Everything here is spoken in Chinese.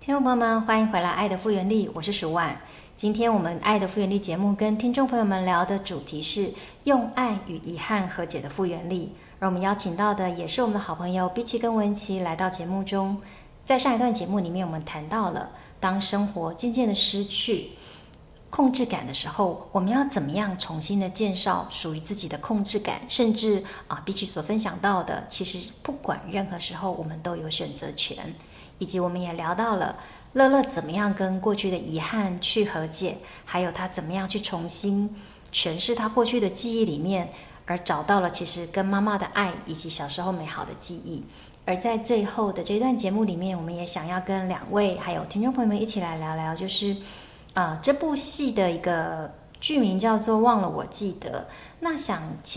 听众朋友们，欢迎回来《爱的复原力》，我是蜀婉。今天我们《爱的复原力》节目跟听众朋友们聊的主题是用爱与遗憾和解的复原力，而我们邀请到的也是我们的好朋友碧琪跟文琪来到节目中。在上一段节目里面，我们谈到了当生活渐渐的失去控制感的时候，我们要怎么样重新的建造属于自己的控制感，甚至比起所分享到的，其实不管任何时候我们都有选择权，以及我们也聊到了乐乐怎么样跟过去的遗憾去和解，还有他怎么样去重新诠释他过去的记忆里面，而找到了其实跟妈妈的爱以及小时候美好的记忆。而在最后的这段节目里面，我们也想要跟两位还有听众朋友们一起来聊聊，就是这部戏的一个剧名叫做《忘了我记得》。那想请